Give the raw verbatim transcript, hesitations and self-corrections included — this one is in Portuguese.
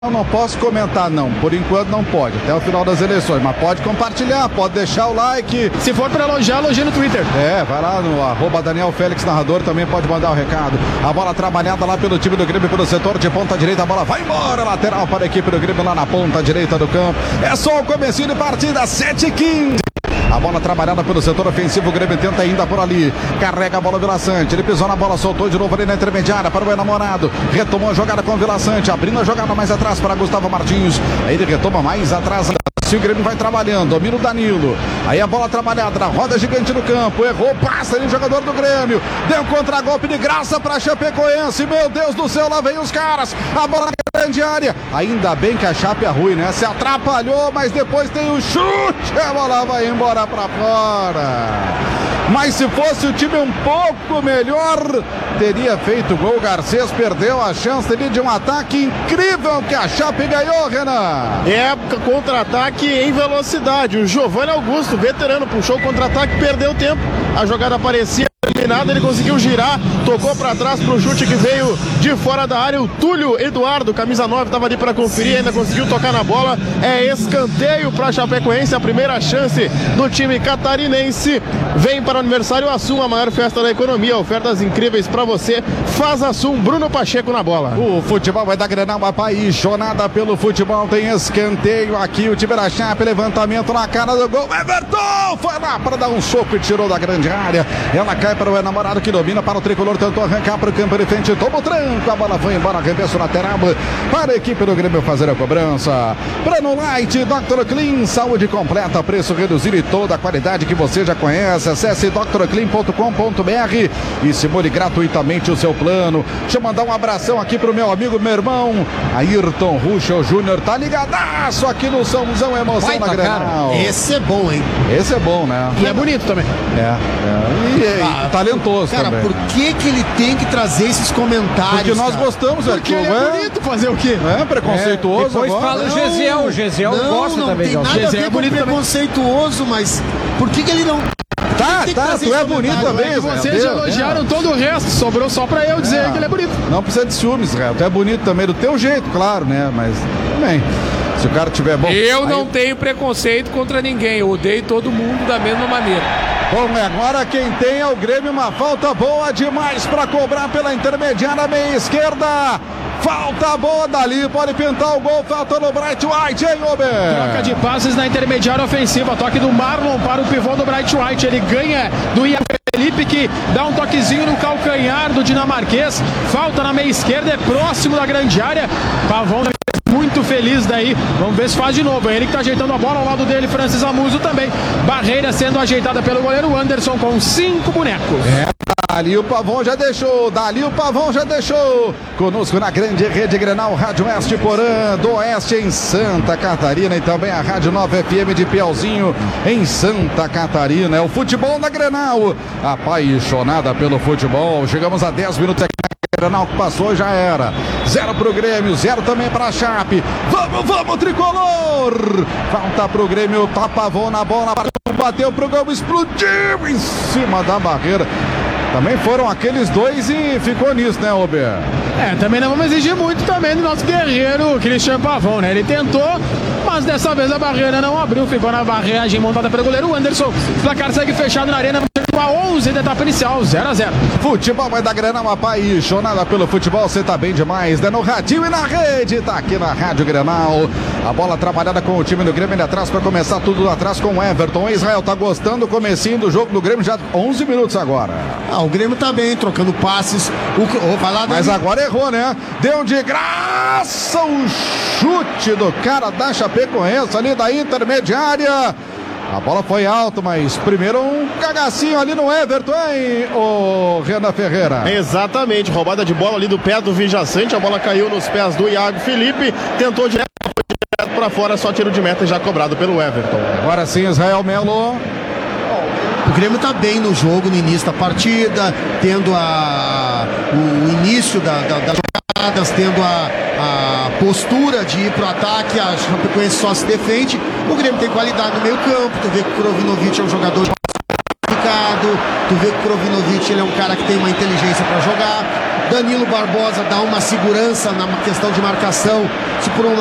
Eu não posso comentar não, por enquanto não pode, até o final das eleições, mas pode compartilhar, pode deixar o like. Se for para elogiar, elogia no Twitter. É, vai lá no arroba Daniel Félix Narrador, também pode mandar o recado. A bola trabalhada lá pelo time do Grêmio, pelo setor de ponta direita, a bola vai embora, lateral para a equipe do Grêmio lá na ponta direita do campo. É só o comecinho de partida, sete e quinze. A bola trabalhada pelo setor ofensivo, o Grêmio tenta ainda por ali, carrega a bola Vila Sante, ele pisou na bola, soltou de novo ali na intermediária para o enamorado, retomou a jogada com o Vila Sante, abrindo a jogada mais atrás para Gustavo Martins, aí ele retoma mais atrás, se o Grêmio vai trabalhando, domina o Danilo, aí a bola trabalhada na roda gigante no campo, errou, passa ali o jogador do Grêmio, deu um contragolpe de graça para Chapecoense, meu Deus do céu, lá vem os caras, a bola na grande área, ainda bem que a Chape é ruim, né, se atrapalhou, mas depois tem o chute, a bola vai embora para fora. Mas se fosse o time um pouco melhor, teria feito gol. Garcês perdeu a chance ali de um ataque incrível que a Chape ganhou, Renan. É, contra-ataque em velocidade. O Giovanni Augusto, veterano, puxou o contra-ataque, perdeu tempo. A jogada parecia terminada, ele conseguiu girar, tocou para trás pro chute que veio de fora da área. O Túlio Eduardo, camisa nove, estava ali para conferir, ainda conseguiu tocar na bola. É escanteio para Chapecoense, a primeira chance do time catarinense. Vem para o aniversário Assum, a maior festa da economia, ofertas incríveis para você. Faz Assum, Bruno Pacheco na bola. O futebol vai dar Grenal, apaixonada pelo futebol, tem escanteio aqui, o time da Chape, levantamento na cara do gol, Everton foi lá para dar um soco e tirou da grande área, ela cai para o enamorado que domina, para o tricolor, tentou arrancar para o campo de frente, toma o tranco, a bola foi embora, arremesso lateral para a equipe do Grêmio fazer a cobrança. Prano Light, doutor Clean, saúde completa, preço reduzido e toda a qualidade que você já conhece. Acesse doutor clean ponto com ponto b r e simule gratuitamente o seu plano. Deixa eu mandar um abração aqui pro meu amigo, meu irmão Ayrton Ruschel Júnior, tá ligadaço aqui no Sãozão, emoção Vai na Grenal. Esse é bom, hein? Esse é bom, né? E é bonito também. É, é. E, e ah, talentoso cara, também. Por que que ele tem que trazer esses comentários? Porque nós cara? gostamos, Porque ele é, é bonito, fazer o quê? É preconceituoso. É, depois agora. fala o Gesiel, o Gesiel não, gosta não também. Não tem nada a ver é com preconceituoso, mas por que que ele não... Tá, tá, tu é bonito também, Zé. Vocês já elogiaram é. todo o resto, sobrou só pra eu dizer é. que ele é bonito. Não precisa de ciúmes, Israel, tu é bonito também, do teu jeito, claro, né, mas também, se o cara tiver bom... Eu aí... não tenho preconceito contra ninguém, eu odeio todo mundo da mesma maneira. Bom, agora quem tem é o Grêmio, uma falta boa demais pra cobrar pela intermediária meia esquerda. Falta boa dali, pode pintar o gol, falta no Bright White, hein, Ober? Troca de passes na intermediária ofensiva, toque do Marlon para o pivô do Bright White, ele ganha do Ian Felipe, que dá um toquezinho no calcanhar do dinamarquês, falta na meia esquerda, é próximo da grande área, Pavão muito feliz daí, vamos ver se faz de novo, é ele que tá ajeitando a bola ao lado dele, Francis Amuso também, barreira sendo ajeitada pelo goleiro Anderson com cinco bonecos. É, dali o Pavão já deixou, dali o Pavão já deixou, conosco na grande rede Grenal, Rádio Oeste Porã, do Oeste em Santa Catarina e também a Rádio nove F M de Piauzinho em Santa Catarina, é o futebol da Grenal, apaixonada pelo futebol, chegamos a dez minutos aqui. Grenal que passou, já era. Zero pro Grêmio, zero também pra Chape. Vamos, vamos, tricolor! Falta pro Grêmio, tá Pavão na bola, bateu pro gol, explodiu em cima da barreira. Também foram aqueles dois e ficou nisso, né, Ober? É, também não vamos exigir muito também do nosso guerreiro Cristian Pavão, né? Ele tentou, mas dessa vez a barreira não abriu, ficou na barragem montada pelo goleiro Anderson. O placar segue fechado na arena, a onze da etapa inicial, zero a zero. Futebol vai dar Grenal, apaixonada pelo futebol, você tá bem demais, né? No radinho e na rede, tá aqui na Rádio Grenal. A bola trabalhada com o time do Grêmio ali atrás para começar tudo atrás com o Everton. Israel tá gostando do comecinho do jogo do Grêmio, já onze minutos agora. Ah, o Grêmio tá bem, trocando passes. O, oh, vai lá, mas agora errou, né? Deu de graça o chute do cara da Chapecoense ali da intermediária. A bola foi alta, mas primeiro um cagacinho ali no Everton, hein, o Renan Ferreira? Exatamente, roubada de bola ali do pé do Vijaçante, a bola caiu nos pés do Iago Felipe, tentou direto, direto para fora, só tiro de meta já cobrado pelo Everton. Agora sim, Israel Melo. O Grêmio tá bem no jogo, no início da partida, tendo a, o início da, da, das jogadas, tendo a, a postura de ir pro ataque, a Chapecoense só se defende. O Grêmio tem qualidade no meio campo, tu vê que o Krovinovic é um jogador complicado, tu vê que o Krovinovic ele é um cara que tem uma inteligência para jogar. Danilo Barbosa dá uma segurança na questão de marcação. Se por um